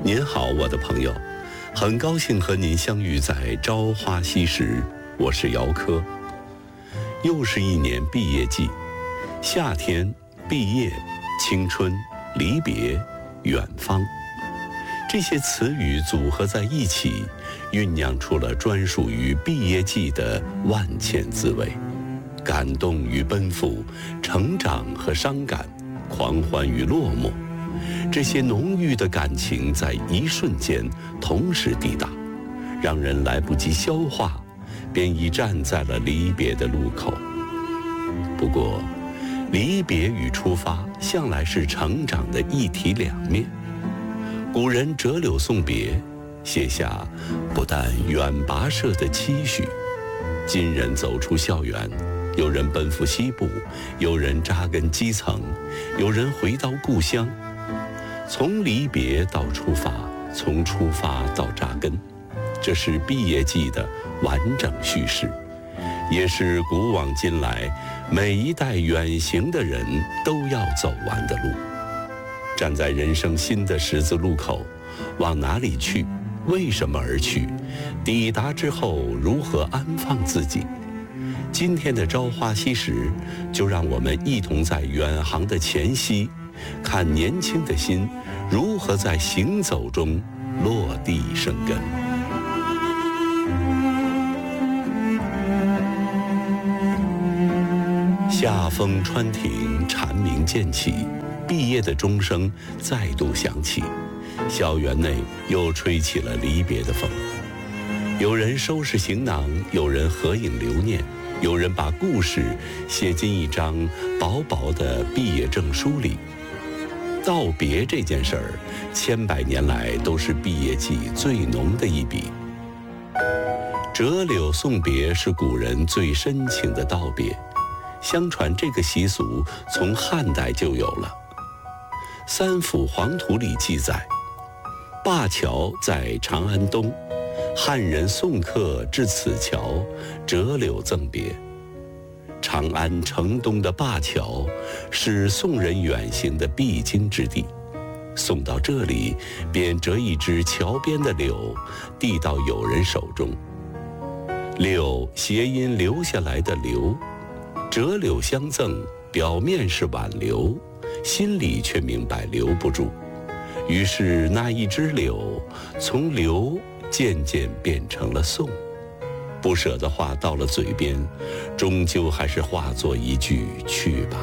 您好，我的朋友，很高兴和您相遇在朝花夕拾，我是姚科。又是一年毕业季，夏天、毕业、青春、离别、远方，这些词语组合在一起，酝酿出了专属于毕业季的万千滋味，感动与奔赴，成长和伤感，狂欢与落寞。这些浓郁的感情在一瞬间同时抵达，让人来不及消化，便已站在了离别的路口。不过，离别与出发向来是成长的一体两面。古人折柳送别，写下不但远跋涉的期许。今人走出校园，有人奔赴西部，有人扎根基层，有人回到故乡。从离别到出发，从出发到扎根，这是毕业季的完整叙事，也是古往今来每一代远行的人都要走完的路。站在人生新的十字路口，往哪里去？为什么而去？抵达之后如何安放自己？今天的朝花夕拾，就让我们一同在远航的前夕，看年轻的心如何在行走中落地生根。夏风川亭，蝉鸣渐起，毕业的钟声再度响起，校园内又吹起了离别的风。有人收拾行囊，有人合影留念，有人把故事写进一张薄薄的毕业证书里。道别这件事儿，千百年来都是毕业季最浓的一笔。折柳送别是古人最深情的道别，相传这个习俗从汉代就有了。三辅黄图里记载，灞桥在长安东，汉人送客至此桥，折柳赠别。长安城东的灞桥是宋人远行的必经之地，送到这里便折一枝桥边的柳，递到友人手中。柳谐音留下来的留，折柳相赠，表面是挽留，心里却明白留不住，于是那一枝柳从留渐渐变成了送。不舍的话到了嘴边，终究还是化作一句去吧。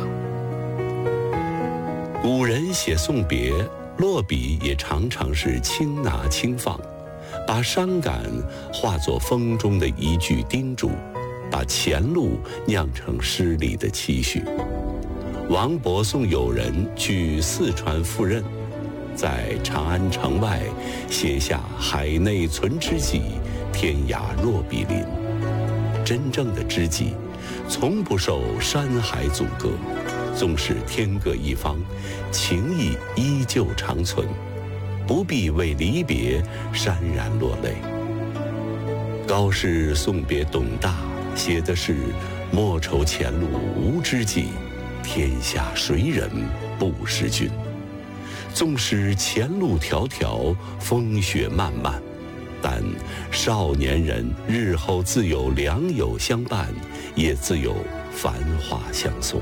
古人写送别，落笔也常常是轻拿轻放，把伤感化作风中的一句叮嘱，把前路酿成诗里的期许。王勃送友人去四川赴任，在长安城外写下海内存知己，天涯若比邻。真正的知己从不受山海阻隔，纵使天各一方，情谊依旧长存，不必为离别潸然落泪。高适送别董大，写的是莫愁前路无知己，天下谁人不识君。纵使前路迢迢，风雪漫漫，但少年人日后自有良友相伴，也自有繁华相送。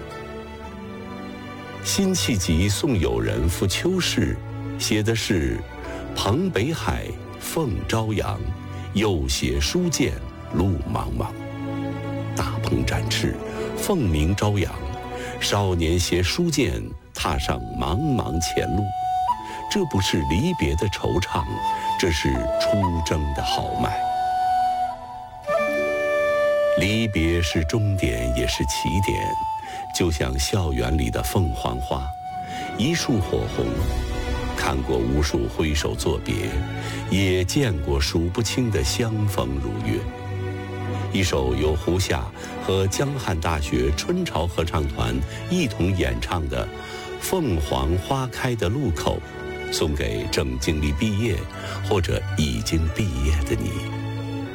辛弃疾送友人赴秋市，写的是蓬北海，凤朝阳，又携书剑，路茫茫。大鹏展翅，凤鸣朝阳，少年携书剑，踏上茫茫前路。这不是离别的惆怅，这是出征的豪迈。离别是终点，也是起点，就像校园里的凤凰花，一束火红。看过无数挥手作别，也见过数不清的相逢如约。一首由胡夏和江汉大学春潮合唱团一同演唱的《凤凰花开的路口》，送给正经历毕业或者已经毕业的你。